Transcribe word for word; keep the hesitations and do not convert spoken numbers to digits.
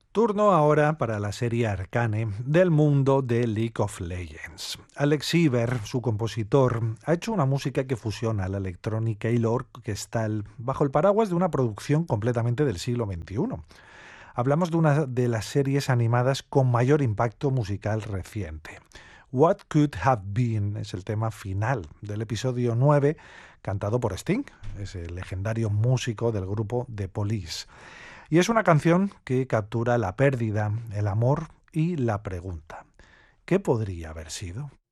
Turno ahora para la serie Arcane del mundo de League of Legends. Alex Siever, su compositor, ha hecho una música que fusiona la electrónica y lo orquestal bajo el paraguas de una producción completamente del siglo veintiuno. Hablamos de una de las series animadas con mayor impacto musical reciente. What Could Have Been es el tema final del episodio nueve, cantado por Sting, ese legendario músico del grupo The Police. Y es una canción que captura la pérdida, el amor y la pregunta: ¿qué podría haber sido?